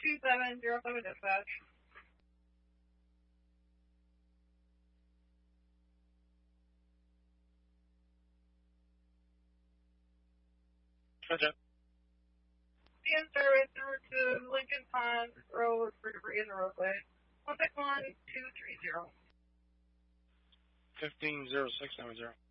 2707 dispatch. Roger. Being service over to Lincoln Pines Road for debris in the roadway. 161-230. 150670.